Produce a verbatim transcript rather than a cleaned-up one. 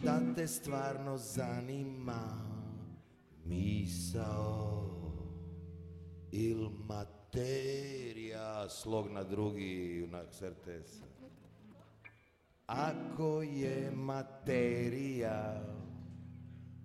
Šta te stvarno zanima, misao il materija, slog na drugi, junak s R T S-a. Ako je materija